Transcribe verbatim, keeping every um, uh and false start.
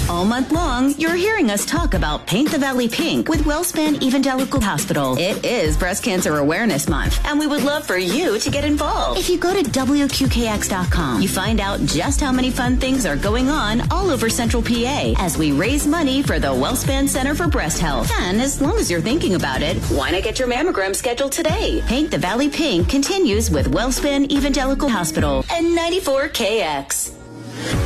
All month long, you're hearing us talk about Paint the Valley Pink with WellSpan Evangelical Hospital. It is Breast Cancer Awareness Month, and we would love for you to get involved. If you go to W Q K X dot com, you find out just how many fun things are going on all over Central P A as we raise money for the WellSpan Center for Breast Health. And as long as you're thinking about it, why not get your mammogram scheduled today? Paint the Valley Pink continues with WellSpan Evangelical Hospital and ninety-four K X.